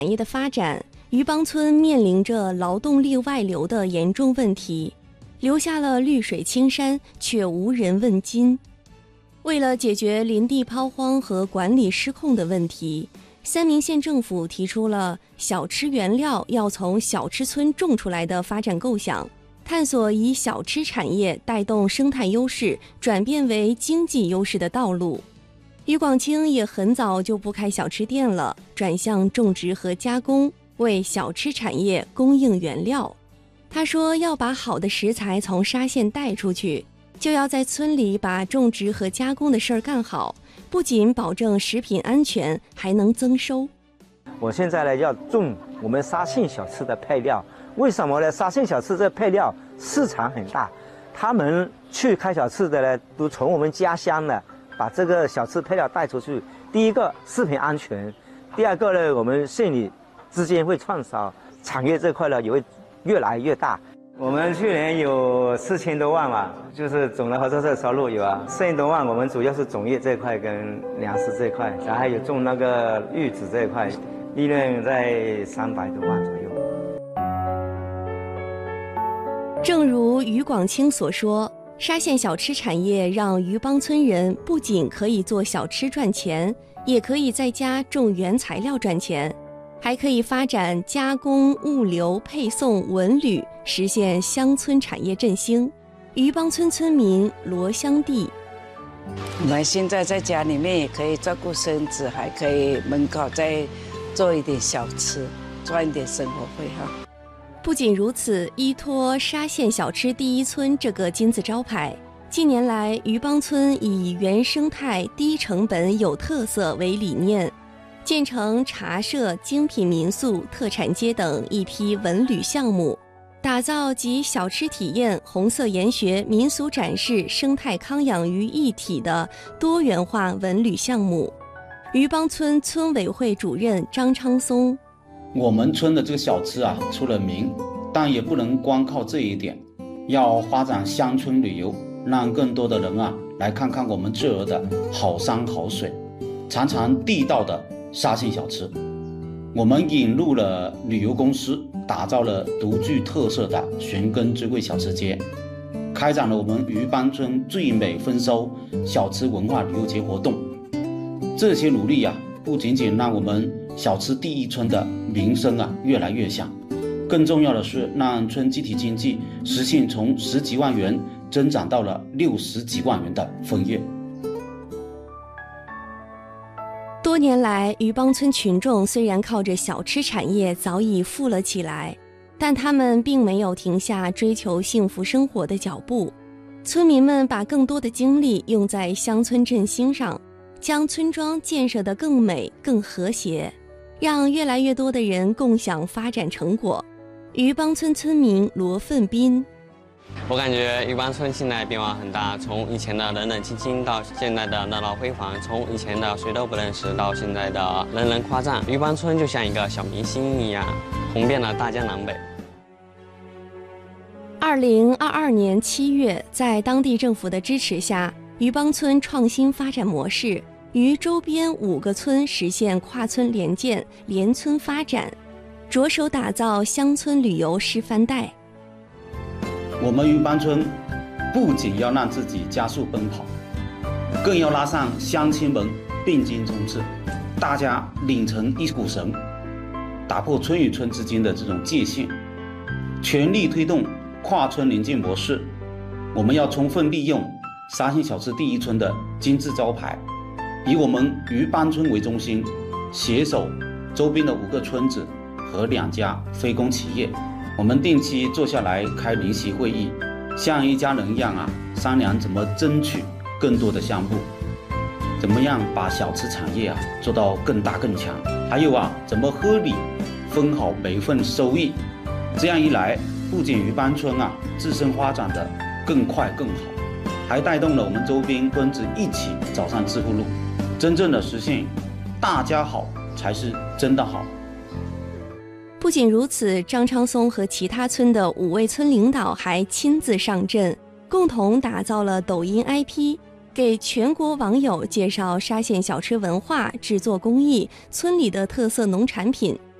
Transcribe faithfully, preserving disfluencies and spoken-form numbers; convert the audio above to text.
产业的发展，渔邦村面临着劳动力外流的严重问题，留下了绿水青山，却无人问津。为了解决林地抛荒和管理失控的问题，三明县政府提出了小吃原料要从小吃村种出来的发展构想，探索以小吃产业带动生态优势转变为经济优势的道路。余广清也很早就不开小吃店了，转向种植和加工，为小吃产业供应原料。他说要把好的食材从沙县带出去，就要在村里把种植和加工的事儿干好，不仅保证食品安全，还能增收。 我现在呢要种我们沙县小吃的配料，为什么呢？沙县小吃这配料市场很大，他们去开小吃的呢，都从我们家乡呢把这个小吃配料带出去。第一个食品安全，第二个呢，我们县里之间会串烧，产业这块呢也会越来越大。我们去年有四千多万嘛，就是总的合作社收入有啊，四千多万。我们主要是种业这块跟粮食这块，然后还有种那个玉子这块，利润在三百多万左右。 正如余广清所说，沙县小吃产业让余邦村人不仅可以做小吃赚钱，也可以在家种原材料赚钱，还可以发展加工、物流、配送、文旅，实现乡村产业振兴。余邦村村民罗香娣： 我们现在在家里面也可以照顾孙子，还可以门口再做一点小吃，赚一点生活费哈。 不仅如此，依托沙县小吃第一村这个金字招牌，近年来余邦村以原生态、低成本、有特色为理念，建成茶社、精品民宿、特产街等一批文旅项目，打造集小吃体验、红色研学、民俗展示、生态康养于一体的多元化文旅项目。余邦村村委会主任张昌松： 我们村的这个小吃啊出了名，但也不能光靠这一点，要发展乡村旅游，让更多的人啊来看看我们这儿的好山好水，尝尝地道的沙县小吃。我们引入了旅游公司，打造了独具特色的寻根之味小吃街，开展了我们余邦村最美丰收小吃文化旅游节活动。这些努力啊，不仅仅让我们小吃第一村的名声啊越来越响，更重要的是让村集体经济实现从十几万元增长到了六十几万元的分月。 多年来，余邦村群众虽然靠着小吃产业早已富了起来，但他们并没有停下追求幸福生活的脚步。村民们把更多的精力用在乡村振兴上，将村庄建设得更美、更和谐，让越来越多的人共享发展成果。余邦村村民罗奋斌： 我感觉余邦村现在变化很大，从以前的冷冷清清到现在的热闹辉煌，从以前的谁都不认识到现在的人人夸赞。余邦村就像一个小明星一样，红遍了大江南北。 二零二二年七月，在当地政府的支持下，余邦村创新发展模式，于周边五个村实现跨村联建、联村发展，着手打造乡村旅游示范带。 我们余邦村不仅要让自己加速奔跑，更要拉上乡亲们并肩冲刺，大家拧成一股绳，打破村与村之间的这种界限，全力推动跨村联建模式。我们要充分利用沙县小吃第一村的金字招牌，以我们余邦村为中心，携手周边的五个村子和两家非公企业，我们定期坐下来开联席会议，像一家人一样啊，商量怎么争取更多的项目，怎么样把小吃产业啊做到更大更强，还有啊怎么合理分好每一份收益。这样一来，不仅余邦村啊自身发展的更快更好，还带动了我们周边村子一起走上致富路，真正的实现大家好才是真的好。 不仅如此，张昌松和其他村的五位村领导还亲自上阵，共同打造了抖音 I P， 给全国网友介绍沙县小吃文化、制作工艺、村里的特色农产品，